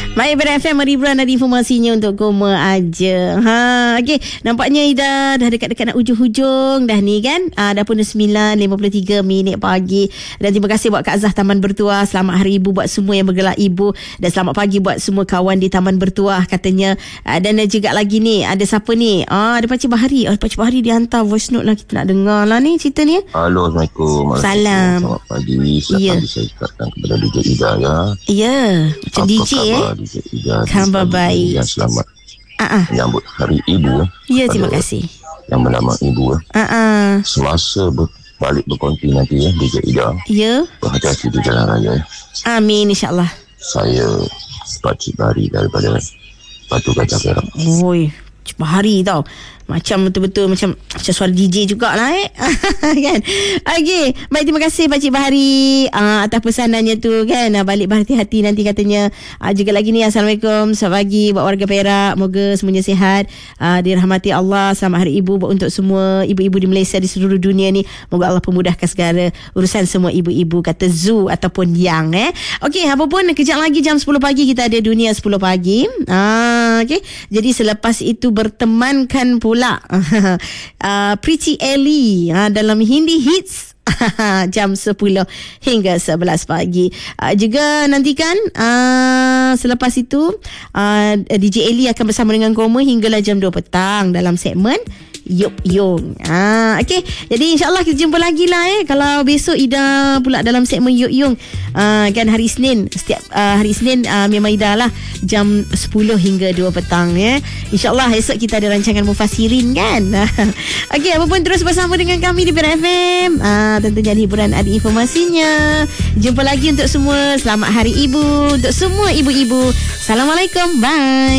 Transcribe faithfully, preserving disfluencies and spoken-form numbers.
Baik, Pada F M Ribuan ada informasinya untuk Koma aja. Ha, okey, nampaknya Ida dah dekat-dekat nak hujung-hujung dah ni kan. Ah, dah pun sembilan lima puluh tiga minit pagi. Dan terima kasih buat Kak Azah Taman Bertuah. Selamat Hari Ibu buat semua yang bergelar ibu, dan selamat pagi buat semua kawan di Taman Bertuah katanya. Ah, dan juga lagi ni ada siapa ni? Ah, ada Pakcik Bahari. Oh, Pakcik Bahari dia hantar voice note lah, kita nak dengar lah ni cerita ni. Halo, Assalamualaikum. Salam. Selamat pagi. Selamat Ya. pagi saya ucapkan kepada D J Ida ya. Ya, macam Apa D J eh. khabar D J Ida? Khabar baik. Yang selamat Ah ah. menyambut Hari Ibu. Ya, terima pada kasih. Yang bernama Ibu. Ah ah. Semasa ber- balik berkonti nanti ya, D J Ida. Ya. Berhati-hati di jalan raya. Amin, insya-Allah. Saya Pakcik Bahari daripada Batu Gajah Perak. Oi, Cik Bahari tau. Macam betul-betul macam macam suara D J jugalah eh. Kan. Okey, baik, terima kasih Pakcik Bahari uh, atas pesanannya tu kan. Uh, balik berhati-hati nanti katanya. Uh, juga lagi ni, Assalamualaikum, selamat pagi buat warga Perak. Moga semuanya sihat, uh, dirahmati Allah. Selamat Hari Ibu buat untuk semua ibu-ibu di Malaysia, di seluruh dunia ni. Moga Allah pemudahkan segala urusan semua ibu-ibu, kata Zu ataupun Yang eh. Okey, apa pun kejap lagi jam sepuluh pagi kita ada Dunia sepuluh pagi. Ah, okey. Jadi selepas itu bertemankan pula uh, Pretty Ellie uh, dalam Hindi Hits jam sepuluh hingga sebelas pagi. Uh, juga nantikan uh, selepas itu uh, D J Ellie akan bersama dengan Koma hinggalah jam dua petang dalam segmen Yup Yung. Ah, okey. Jadi insya-Allah kita jumpa lagi lah eh. Kalau besok Ida pula dalam segmen Yup Yung. Ah, kan hari Isnin. Setiap uh, hari Isnin uh, memang Ida lah jam sepuluh hingga dua petang ya. Insya-Allah esok kita ada rancangan Mufassirin kan. Okey, apa pun terus bersama dengan kami di Perak F M. Ah, tentunya hiburan ada informasinya. Jumpa lagi untuk semua. Selamat Hari Ibu untuk semua ibu-ibu. Assalamualaikum. Bye.